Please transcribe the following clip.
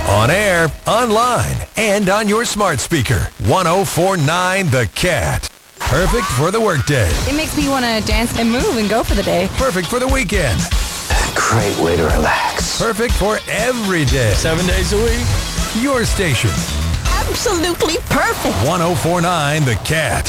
On air, online, and on your smart speaker. 104.9 The Cat. Perfect for the workday. It makes me want to dance and move and go for the day. Perfect for the weekend. Great way to relax. Perfect for every day. 7 days a week. Your station. Absolutely perfect. 104.9 The Cat.